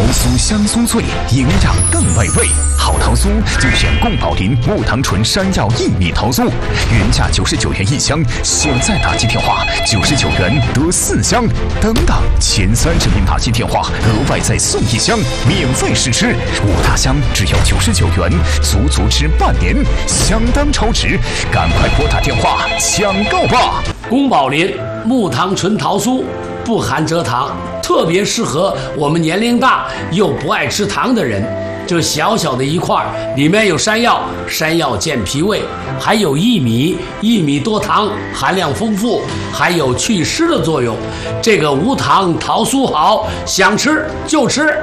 酥香酥脆，营养更美味。好桃酥就选贡宝林木糖醇山药薏米桃酥，原价99元一箱，现在打击电话99元得4箱，等等前30名打击电话额外再送1箱，免费试吃。5大箱只要99元，足吃半年，相当超值，赶快拨打电话抢购吧！ 宫保林木糖醇桃酥不含蔗糖，特别适合我们年龄大又不爱吃糖的人。这小小的一块里面有山药，山药健脾胃，还有薏米，薏米多糖，含量丰富，还有祛湿的作用。这个无糖桃酥好，想吃就吃。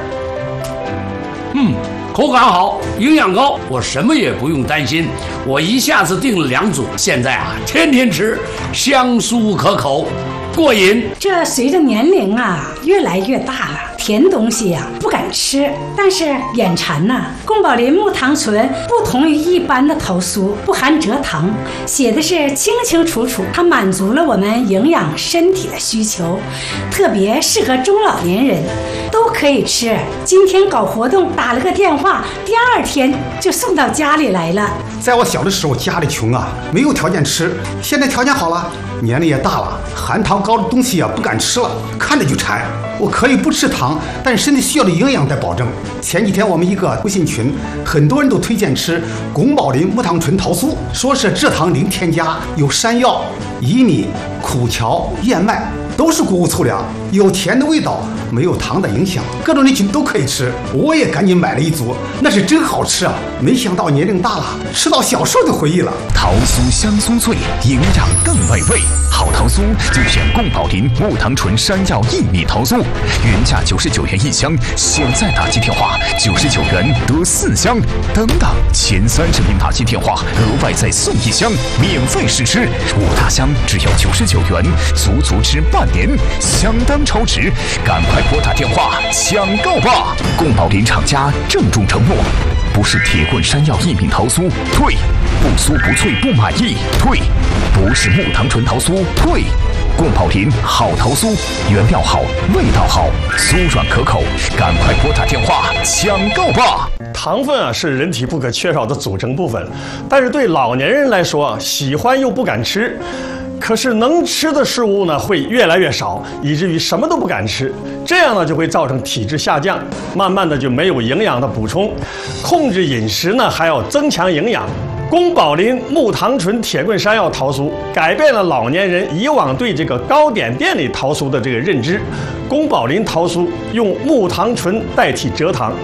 口感好，营养高，我什么也不用担心。我一下子订了2组，现在天天吃，香酥可口，过瘾。 这随着年龄越来越大了，甜东西不敢吃，但是眼馋宫保林木糖醇不同于一般的桃酥，不含蔗糖，写的是清清楚楚，它满足了我们营养身体的需求，特别适合中老年人，都可以吃。今天搞活动打了个电话，第2天就送到家里来了。 在我小的时候家里穷没有条件吃，现在条件好了，年龄也大了，含糖高的东西不敢吃了，看着就馋。我可以不吃糖，但是身体需要的营养得保证。前几天我们一个微信群，很多人都推荐吃宫保林木糖醇桃酥，说是蔗糖零添加，有山药、薏米、苦荞、燕麦，都是谷物粗粮，有甜的味道，没有糖的影响，各种人群都可以吃。我也赶紧买了1组，那是真好吃没想到年龄大了，吃到小时候的回忆了。 桃酥香酥脆，营养更美味。好桃酥就选贡宝林木糖醇山药薏米桃酥，原价99元一箱，现在打击电话99元得4箱，等等前30名打击电话额外再送1箱，免费试吃。5大箱只要99元，足吃半年，相当超值，赶快拨打电话抢购吧！贡宝林厂家郑重承诺，不是铁棍山药薏米桃酥退，不酥不脆不满意退，不是木糖醇桃酥退。贡宝林好桃酥，原料好，味道好，酥软可口，赶快拨打电话抢购吧！ 糖分是人体不可缺少的组成部分，但是对老年人来说，喜欢又不敢吃。可是能吃的食物会越来越少，以至于什么都不敢吃，这样就会造成体质下降，慢慢的就没有营养的补充。控制饮食还要增强营养。宫保林木糖醇铁棍山药桃酥改变了老年人以往对这个糕点店里桃酥的这个认知。宫保林桃酥用木糖醇代替蔗糖。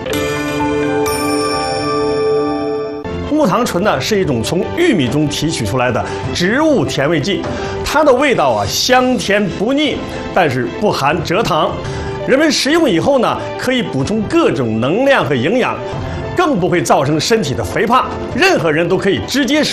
木糖醇是一种从玉米中提取出来的植物甜味剂，它的味道香甜不腻，但是不含蔗糖。人们食用以后可以补充各种能量和营养，更不会造成身体的肥胖。任何人都可以直接